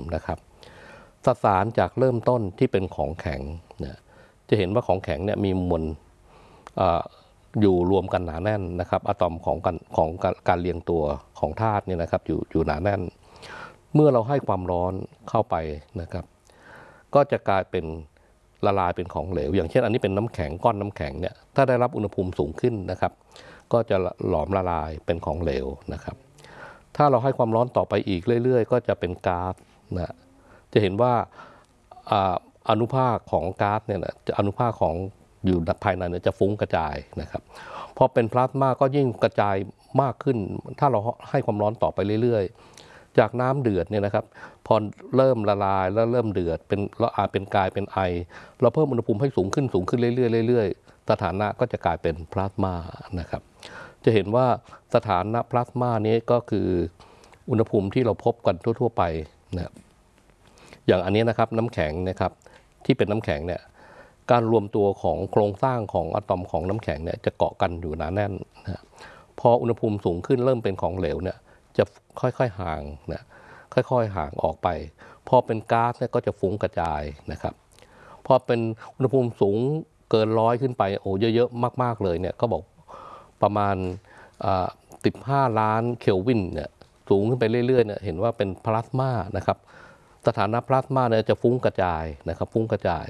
นะครับสสารจากเริ่มต้นที่เป็นของแข็งเนี่ยจะเห็นว่าของแข็งเนี่ยมีมวลอยู่รวมกันหนาแน่นนะครับอะตอมของการเรียงตัวของธาตุเนี่ยนะครับอยู่หนาแน่นเมื่อเราให้ความร้อนเข้าไปนะครับก็จะกลายเป็นละลายเป็นของเหลวอย่างเช่นอันนี้เป็นน้ำแข็งก้อนน้ำแข็งเนี่ยถ้าได้รับอุณหภูมิสูงขึ้นนะครับก็จะหลอมละลายเป็นของเหลวนะครับถ้าเราให้ความร้อนต่อไปอีกเรื่อยๆก็จะเป็นก๊าซนะจะเห็นว่าอนุภาคของก๊าซเนี่ยนะอนุภาคของอยู่ภายในเนี่ยจะฟุ้งกระจายนะครับพอเป็นพลาสมาก็ยิ่งกระจายมากขึ้นถ้าเราให้ความร้อนต่อไปเรื่อยๆจากน้ำเดือดเนี่ยนะครับพอเริ่มละลายแล้วเริ่มเดือดเป็นแล้วอาจเป็นกลายเป็นไอเราเพิ่มอุณหภูมิให้สูงขึ้นเรื่อยๆสถานะก็จะกลายเป็นพลาสมานะครับจะเห็นว่าสถานะพลาสมานี้ก็คืออุณหภูมิที่เราพบกันทั่วๆไปนะครับอย่างอันนี้นะครับน้ำแข็งนะครับที่เป็นน้ำแข็งเนี่ยการรวมตัวของโครงสร้างของอะตอมของน้ำแข็งเนี่ยจะเกาะกันอยู่หนาแน่นนะพออุณหภูมิสูงขึ้นเริ่มเป็นของเหลวเนี่ยจะค่อยๆห่างนะค่อยๆห่างออกไปพอเป็นก๊าซเนี่ยก็จะฟุ้งกระจายนะครับพอเป็นอุณหภูมิสูงเกิน100ขึ้นไปโอ้เยอะๆมากๆเลยเนี่ยก็บอกประมาณ15 ล้านเคลวินเนี่ยสูงขึ้นไปเรื่อยๆเนี่ยเห็นว่าเป็นพลาสมานะครับสถานะพลาสมาเนี่ยจะฟุ้งกระจายนะครับฟุ้งกระจาย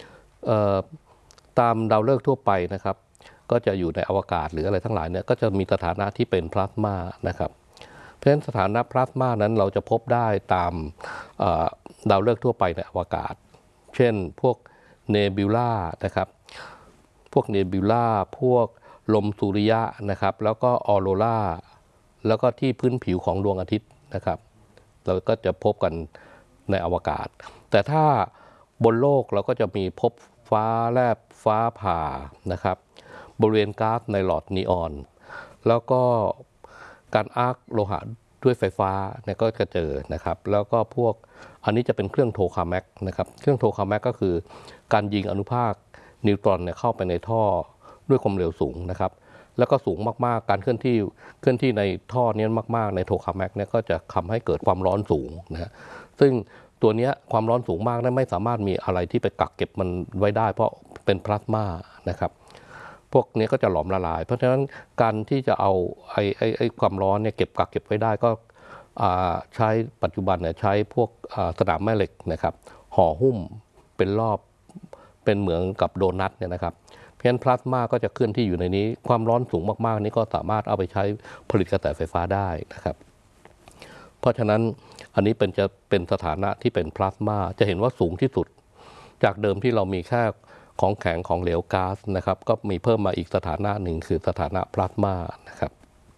ตามดาวฤกษ์ทั่วไปนะครับก็จะอยู่ในอวกาศหรืออะไรทั้งหลายเนี่ยก็จะมีสถานะที่เป็นพลาสมานะครับเพราะฉะนั้นสถานะพลาสมานั้นเราจะพบได้ตามดาวฤกษ์ทั่วไปในอวกาศเช่นพวกเนบิวลานะครับพวกเนบิวลาพวกลมสุริยะนะครับแล้วก็ออโรราแล้วก็ที่พื้นผิวของดวงอาทิตย์นะครับเราก็จะพบกันในอวกาศแต่ถ้าบนโลกเราก็จะมีพบฟ้าแลบฟ้าผ่านะครับบริเวณก๊าซในหลอดนีออนแล้วก็การอาร์คโลหะด้วยไฟฟ้าเนี่ยก็จะเจอนะครับแล้วก็พวกอันนี้จะเป็นเครื่องโทคาแม็กนะครับเครื่องโทคาแม็กก็คือการยิงอนุภาคนิวตรอนเนี่ยเข้าไปในท่อด้วยความเร็วสูงนะครับแล้วก็สูงมากๆการเคลื่อนที่ในท่อนี้มากๆในโทคาแม็กเนี่ยก็จะทำให้เกิดความร้อนสูงนะฮะซึ่งตัวนี้ความร้อนสูงมากนั้นไม่สามารถมีอะไรที่ไปกักเก็บมันไว้ได้เพราะเป็นพลาสมานะครับพวกนี้ก็จะหลอมละลายเพราะฉะนั้นการที่จะเอาไอ้ความร้อนเนี่ยกักเก็บไว้ได้ก็ใช้ปัจจุบันเนี่ยใช้พวกสนามแม่เหล็กนะครับห่อหุ้มเป็นรอบเป็นเหมือนกับโดนัทเนี่ยนะครับเพราะฉะนั้นพลาสมาก็จะเคลื่อนที่อยู่ในนี้ความร้อนสูงมากๆนี้ก็สามารถเอาไปใช้ผลิตกระแสไฟฟ้าได้นะครับเพราะฉะนั้นอันนี้จะเป็นสถานะที่เป็นพลาสมาจะเห็นว่าสูงที่สุดจากเดิมที่เรามีแค่ของแข็งของเหลวก๊าซนะครับก็มีเพิ่มมาอีกสถานะหนึ่งคือสถานะพลาสมานะครับ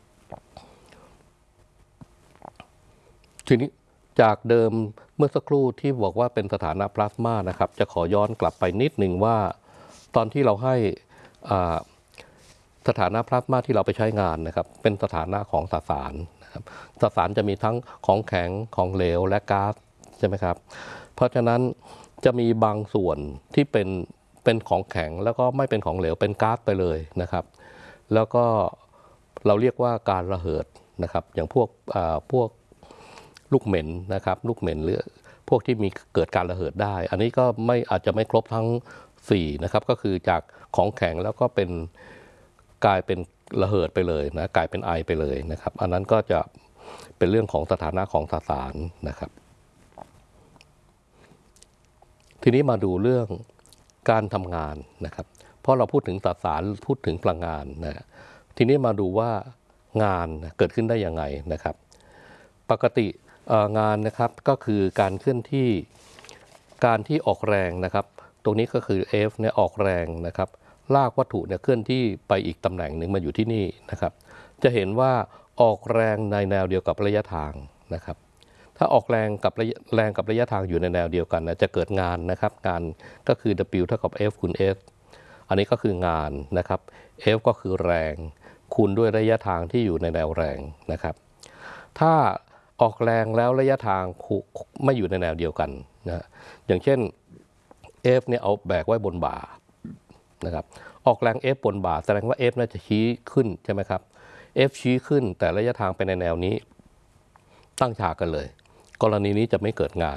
ทีนี้จากเดิมเมื่อสักครู่ที่บอกว่าเป็นสถานะพลาสมานะครับจะขอย้อนกลับไปนิดหนึ่งว่าตอนที่เราให้สถานะพลาสมาที่เราไปใช้งานนะครับเป็นสถานะของสสารนะครับสสารจะมีทั้งของแข็งของเหลวและก๊าซใช่ไหมครับเพราะฉะนั้นจะมีบางส่วนที่เป็นของแข็งแล้วก็ไม่เป็นของเหลวเป็นก๊าซไปเลยนะครับแล้วก็เราเรียกว่าการระเหิดนะครับอย่างพวกลูกเหม็นนะครับลูกเหม็นหรือพวกที่มีเกิดการระเหิดได้อันนี้ก็อาจจะไม่ครบทั้ง4นะครับก็คือจากของแข็งแล้วก็กลายเป็นระเหิดไปเลยนะกลายเป็นไอไปเลยนะครับอันนั้นก็จะเป็นเรื่องของสถานะของสสารนะครับทีนี้มาดูเรื่องการทำงานนะครับเพราะเราพูดถึงสสารพูดถึงพลังงานนะทีนี้มาดูว่างานเกิดขึ้นได้ยังไงนะครับปกติงานนะครับก็คือการเคลื่อนที่การที่ออกแรงนะครับตรงนี้ก็คือ F เนี่ยออกแรงนะครับลากวัตถุเนี่ยเคลื่อนที่ไปอีกตำแหน่งหนึ่งมาอยู่ที่นี่นะครับจะเห็นว่าออกแรงในแนวเดียวกับระยะทางนะครับถ้าออกแรงกับระยะทางอยู่ในแนวเดียวกันนะจะเกิดงานนะครับงานก็คือ W เท่ากับ F คูณ S อันนี้ก็คืองานนะครับ F ก็คือแรงคูณด้วยระยะทางที่อยู่ในแนวแรงนะครับถ้าออกแรงแล้วระยะทางไม่อยู่ในแนวเดียวกันนะอย่างเช่น F เนี่ยเอาแบกไว้บนบ่านะครับออกแรง F บนบ่าแสดงว่า F น่าจะชี้ขึ้นใช่ไหมครับ F ชี้ขึ้นแต่ระยะทางไปในแนวนี้ตั้งฉากกันเลยกรณีนี้จะไม่เกิดงาน